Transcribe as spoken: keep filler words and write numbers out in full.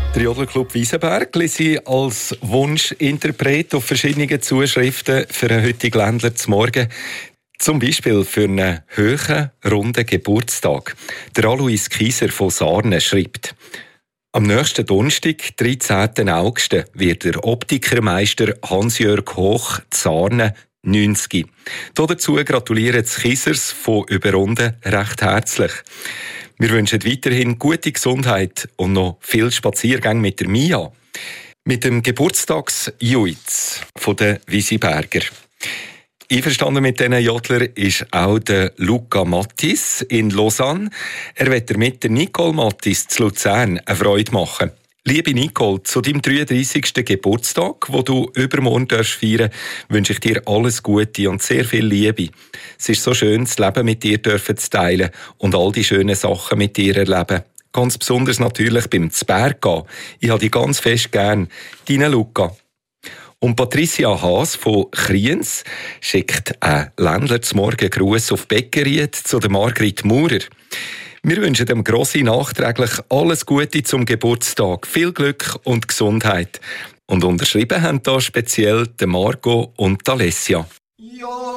Der Jodlerclub Wiesenberg lese als Wunschinterpret auf verschiedene Zuschriften für einen heutigen Ländler zum Morgen. Zum Beispiel für einen hohen, runden Geburtstag. Der Alois Kieser von Sarnen schreibt: Am nächsten Donnerstag, dreizehnten August, wird der Optikermeister Hans-Jörg Hoch Sarnen neunzig. Dazu gratulieren die Kiesers von Überrunden recht herzlich. Wir wünschen weiterhin gute Gesundheit und noch viel Spaziergänge mit der Mia. Mit dem Geburtstagsjuiz von den Wiesenberger. Einverstanden mit diesen Jodler ist auch der Luca Mattis in Lausanne. Er will mit der Nicole Mattis zu Luzern eine Freude machen. Liebe Nicole, zu deinem dreiunddreissigsten Geburtstag, wo du übermorgen feiern darfst, wünsche ich dir alles Gute und sehr viel Liebe. Es ist so schön, das Leben mit dir zu teilen und all die schönen Sachen mit dir erleben. Ganz besonders natürlich beim Zberg gehen. Ich habe dich ganz fest gern. Deine Luca. Und Patricia Haas von Kriens schickt einen Ländler zum Morgen Gruß auf Beckeried zu der Margrit Maurer. Wir wünschen dem Grossi nachträglich alles Gute zum Geburtstag, viel Glück und Gesundheit. Und unterschrieben haben da speziell der Margot und die Alessia. Ja.